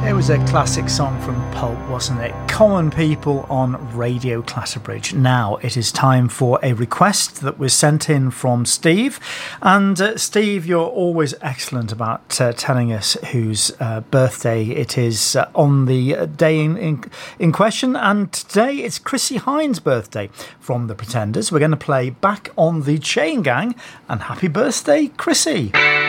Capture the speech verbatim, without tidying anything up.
It was a classic song from Pulp, wasn't it? Common People on Radio Clatterbridge. Now it is time for a request that was sent in from Steve. And uh, Steve, you're always excellent about uh, telling us whose uh, birthday it is uh, on the day in, in, in question. And today it's Chrissie Hynde's birthday from The Pretenders. We're going to play Back on the Chain Gang. And happy birthday, Chrissie.